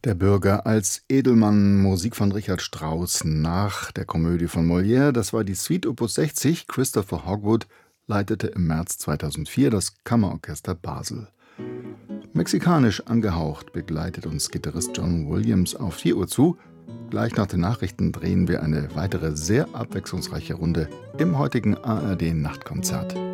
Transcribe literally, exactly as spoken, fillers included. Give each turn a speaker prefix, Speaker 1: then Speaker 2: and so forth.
Speaker 1: Der Bürger als Edelmann, Musik von Richard Strauss nach der Komödie von Molière. Das war die Suite Opus sechzig. Christopher Hogwood leitete im März zweitausendvier das Kammerorchester Basel. Mexikanisch angehaucht begleitet uns Gitarrist John Williams auf vier Uhr zu. Gleich nach den Nachrichten drehen wir eine weitere sehr abwechslungsreiche Runde im heutigen A R D-Nachtkonzert.